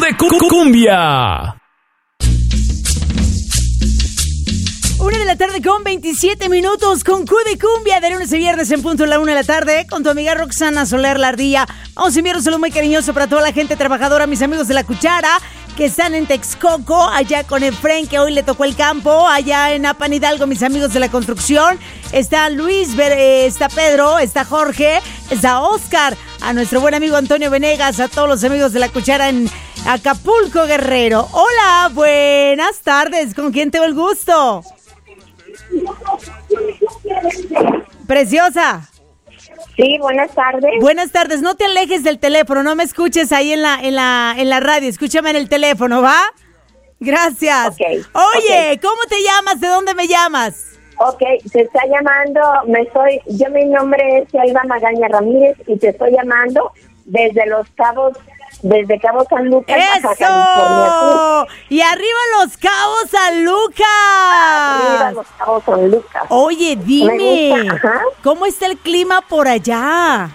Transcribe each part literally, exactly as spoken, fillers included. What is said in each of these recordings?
de Cumbia. Una de la tarde con veintisiete minutos con Q de Cumbia, de lunes a viernes en punto a la una de la tarde, con tu amiga Roxana Soler La Ardilla. Vamos a enviar un saludo muy cariñoso para toda la gente trabajadora, mis amigos de La Cuchara, que están en Texcoco, allá con Efren, que hoy le tocó el campo, allá en Apan Hidalgo, mis amigos de la construcción. Está Luis, está Pedro, está Jorge, está Oscar, a nuestro buen amigo Antonio Venegas, a todos los amigos de La Cuchara en Acapulco, Guerrero. Hola, buenas tardes, ¿con quién tengo el gusto? Preciosa. Sí, buenas tardes. Buenas tardes, no te alejes del teléfono, no me escuches ahí en la en la en la radio, escúchame en el teléfono, ¿va? Gracias. Okay. Oye, Okay. ¿cómo te llamas? ¿De dónde me llamas? Ok, te está llamando, me soy, yo mi nombre es Elba Magaña Ramírez y te estoy llamando desde Los Cabos, desde Cabo San Lucas, Baja California Sur. Y arriba Los Cabos San Lucas. Arriba Los Cabos San Lucas. Oye, dime, Me gusta, ajá. ¿cómo está el clima por allá?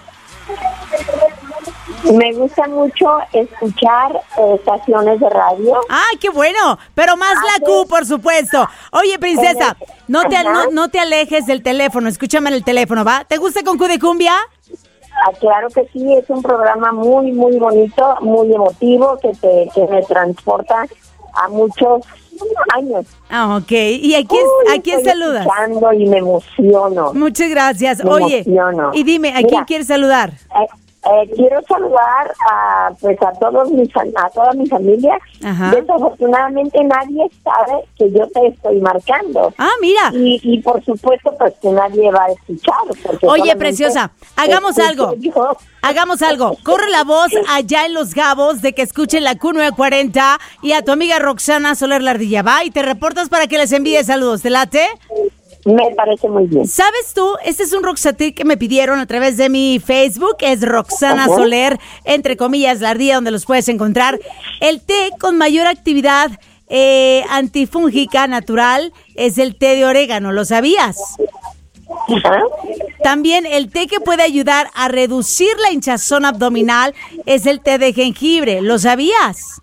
Me gusta mucho escuchar eh, estaciones de radio. ¡Ay, qué bueno! Pero más Ah, la Q, sí. por supuesto. Oye, princesa, no te, Ajá. no, no te alejes del teléfono, escúchame en el teléfono, ¿va? ¿Te gusta con Q de Cumbia? Ah, claro que sí, es un programa muy, muy bonito, muy emotivo, que te que me transporta a muchos años. Ah, ok. ¿Y a quién, Uy, a quién estoy saludas? escuchando y me emociono. Muchas gracias. Me Oye, emociono. y dime, ¿a Mira, quién quieres saludar? Eh, eh, quiero saludar a pues a todos mis a toda mi familia. Ajá. Desafortunadamente nadie sabe que yo te estoy marcando. Ah, mira. Y, y por supuesto pues que nadie va a escuchar. Porque Oye, solamente preciosa, hagamos escucho algo. yo. Hagamos algo. Corre la voz allá en Los Gabos de que escuchen la Q novecientos cuarenta y a tu amiga Roxana Soler La Ardilla, ¿va? Y te reportas para que les envíe saludos. ¿Te late? Me parece muy bien. ¿Sabes tú? Este es un Roxatir que me pidieron a través de mi Facebook. Es Roxana Ajá. Soler, entre comillas, La Ardilla, donde los puedes encontrar. El té con mayor actividad eh, antifúngica natural es el té de orégano. ¿Lo sabías? Ajá. También el té que puede ayudar a reducir la hinchazón abdominal es el té de jengibre. ¿Lo sabías?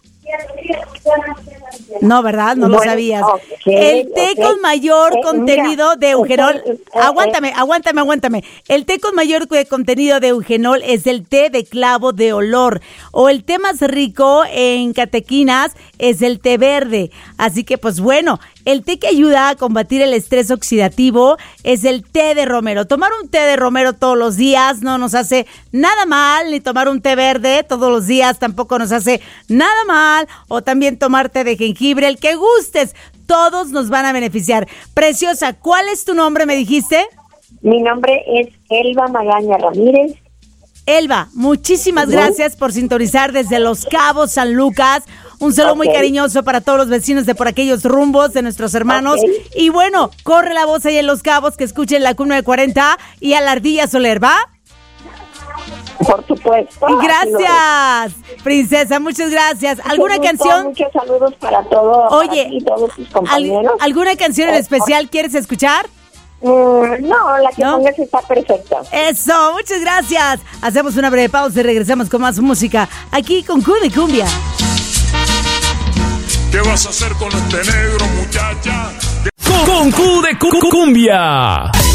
No, ¿verdad? No lo Bueno, sabías. okay, el té okay. con mayor Eh, contenido mira, de eugenol. eh, eh, Aguántame, aguántame, aguántame. El té con mayor co- contenido de eugenol es el té de clavo de olor. O el té más rico en catequinas es el té verde. Así que, pues bueno, el té que ayuda a combatir el estrés oxidativo es el té de romero. Tomar un té de romero todos los días no nos hace nada mal, ni tomar un té verde todos los días tampoco nos hace nada mal. O también tomar té de jengibre, el que gustes. Todos nos van a beneficiar. Preciosa, ¿cuál es tu nombre, me dijiste? Mi nombre es Elba Magaña Ramírez. Elba, muchísimas Ujú. gracias por sintonizar desde Los Cabos, San Lucas. Un saludo muy Ok. cariñoso para todos los vecinos de por aquellos rumbos, de nuestros hermanos. Ok. Y bueno, corre la voz ahí en Los Cabos que escuchen la Q novecientos cuarenta y a la Ardilla Soler, ¿va? Por supuesto. Y así lo gracias, princesa, muchas gracias. es. ¿Alguna Mucho gusto, canción? Muchos saludos para todos. Oye, para ti y todos tus ¿al- compañeros. ¿alguna canción en Eh, especial quieres escuchar? Mm, no, la que ¿No? pongas está perfecta. Eso, muchas gracias. Hacemos una breve pausa y regresamos con más música aquí con Q de Cumbia. ¿Qué vas a hacer con este negro, muchacha? Con Q de Cumbia.